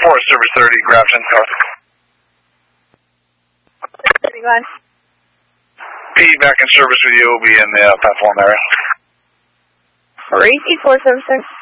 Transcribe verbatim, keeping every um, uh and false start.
Forest Service thirty, Grafton, South. thirty-one. P back in service with you. Will be in the uh, platform area. Three four seven six.